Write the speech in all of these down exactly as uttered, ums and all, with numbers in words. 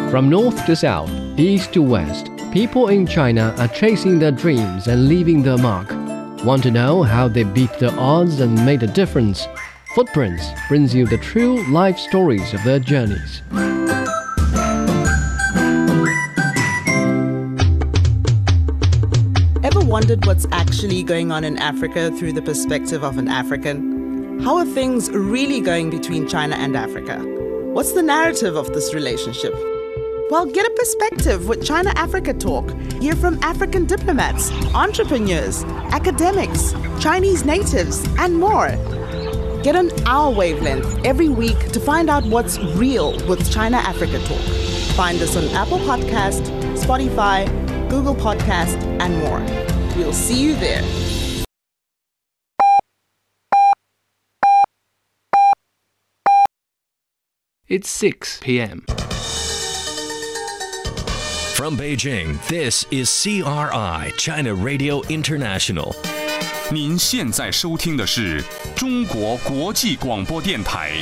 From north to south, east to west, people in China are chasing their dreams and leaving their mark. Want to know how they beat the odds and made a difference? Footprints brings you the true life stories of their journeys. Ever wondered what's actually going on in Africa through the perspective of an African? How are things really going between China and Africa? What's the narrative of this relationship? Well, get a perspective with China Africa Talk. Hear from African diplomats, entrepreneurs, academics, Chinese natives, and more. Get on our wavelength every week to find out what's real with China Africa Talk. Find us on Apple Podcast, Spotify, Google Podcast, and more. We'll see you there. It's six p.m. From Beijing, this is C R I China Radio International. 您现在收听的是中国国际广播电台。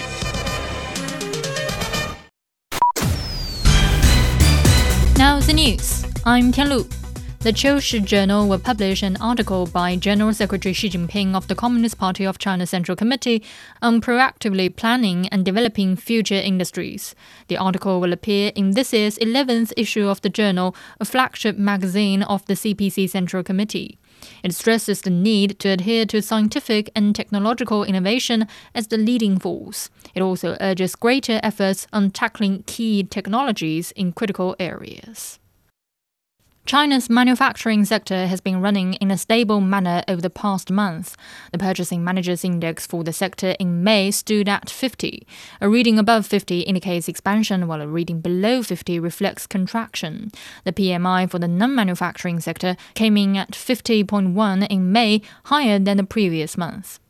Now the news. I'm Tianlu. The Qiushi Journal will publish an article by General Secretary Xi Jinping of the Communist Party of China Central Committee on proactively planning and developing future industries. The article will appear in this year's eleventh issue of the journal, a flagship magazine of the C P C Central Committee. It stresses the need to adhere to scientific and technological innovation as the leading force. It also urges greater efforts on tackling key technologies in critical areas. China's manufacturing sector has been running in a stable manner over the past month. The Purchasing Managers' Index for the sector in May stood at fifty. A reading above fifty indicates expansion, while a reading below fifty reflects contraction. The P M I for the non-manufacturing sector came in at fifty point one in May, higher than the previous month.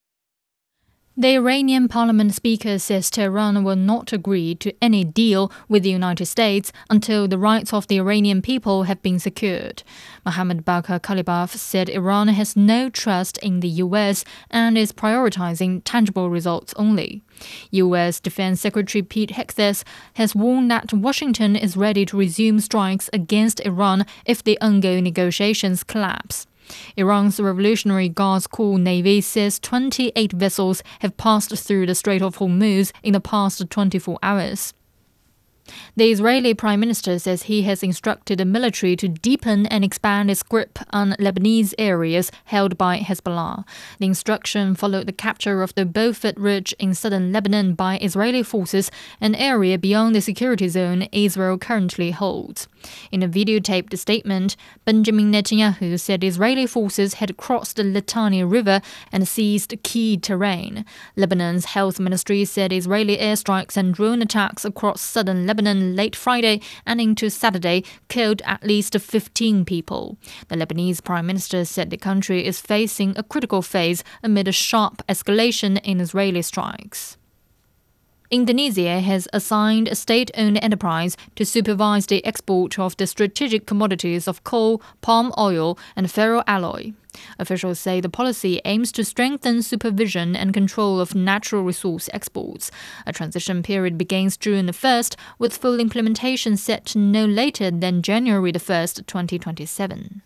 The Iranian parliament speaker says Tehran will not agree to any deal with the United States until the rights of the Iranian people have been secured. Mohammad Bagher Khalibaf said Iran has no trust in the U S and is prioritizing tangible results only. U S Defense Secretary Pete Hegseth has warned that Washington is ready to resume strikes against Iran if the ongoing negotiations collapse. Iran's Revolutionary Guards Corps Navy says twenty-eight vessels have passed through the Strait of Hormuz in the past twenty-four hours. The Israeli Prime Minister says he has instructed the military to deepen and expand its grip on Lebanese areas held by Hezbollah. The instruction followed the capture of the Beaufort Ridge in southern Lebanon by Israeli forces, an area beyond the security zone Israel currently holds. In a videotaped statement, Benjamin Netanyahu said Israeli forces had crossed the Litani River and seized key terrain. Lebanon's health ministry said Israeli airstrikes and drone attacks across southern Lebanon late Friday and into Saturday killed at least fifteen people. The Lebanese Prime Minister said the country is facing a critical phase amid a sharp escalation in Israeli strikes. Indonesia has assigned a state-owned enterprise to supervise the export of the strategic commodities of coal, palm oil, and ferroalloy. Officials say the policy aims to strengthen supervision and control of natural resource exports. A transition period begins June the first, with full implementation set no later than January the first, twenty twenty-seven.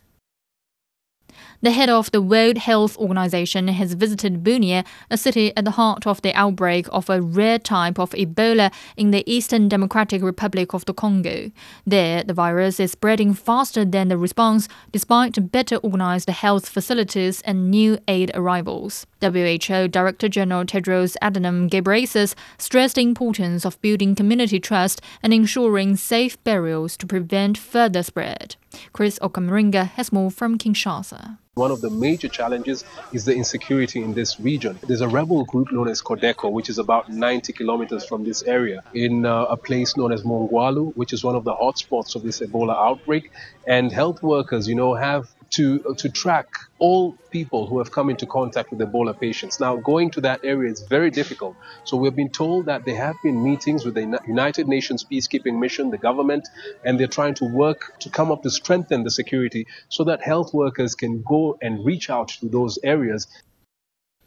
The head of the World Health Organization has visited Bunia, a city at the heart of the outbreak of a rare type of Ebola in the Eastern Democratic Republic of the Congo. There, the virus is spreading faster than the response, despite better organized health facilities and new aid arrivals. W H O Director General Tedros Adhanom Ghebreyesus stressed the importance of building community trust and ensuring safe burials to prevent further spread. Chris Okamaringa has more from Kinshasa. One of the major challenges is the insecurity in this region. There's a rebel group known as Codeco, which is about ninety kilometers from this area, in uh, a place known as Mongwalu, which is one of the hotspots of this Ebola outbreak. And health workers, you know, have to uh, to track all people who have come into contact with Ebola patients. Now, going to that area is very difficult. So we've been told that there have been meetings with the United Nations Peacekeeping Mission, the government, and they're trying to work to come up to strengthen the security so that health workers can go and reach out to those areas.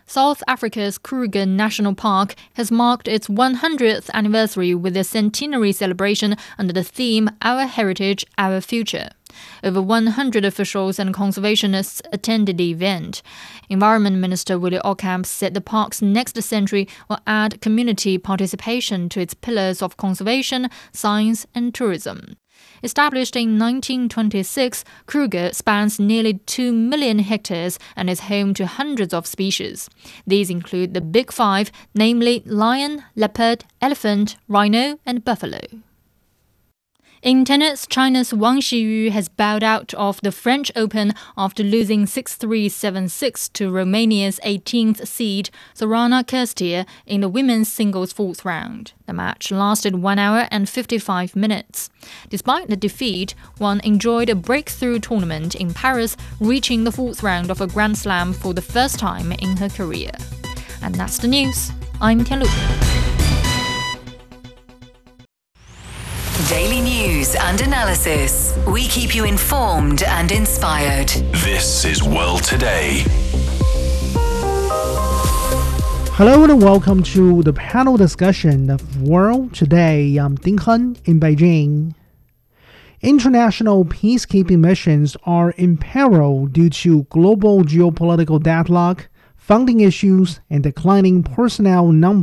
South Africa's Kruger National Park has marked its one hundredth anniversary with a centenary celebration under the theme Our Heritage, Our Future. Over one hundred officials and conservationists attended the event. Environment Minister Willie Ocamp said the park's next century will add community participation to its pillars of conservation, science and tourism. Established in nineteen twenty-six, Kruger spans nearly two million hectares and is home to hundreds of species. These include the Big Five, namely lion, leopard, elephant, rhino and buffalo. In tennis, China's Wang Xiyu has bowed out of the French Open after losing six three, seven six to Romania's eighteenth seed Sorana Cîrstea in the women's singles fourth round. The match lasted one hour and fifty-five minutes. Despite the defeat, Wang enjoyed a breakthrough tournament in Paris, reaching the fourth round of a Grand Slam for the first time in her career. And that's the news. I'm Tianlu. Daily news and analysis. We keep you informed and inspired. This is World Today. Hello and welcome to the panel discussion of World Today. I'm Ding Hen in Beijing. International peacekeeping missions are in peril due to global geopolitical deadlock, funding issues, and declining personnel numbers.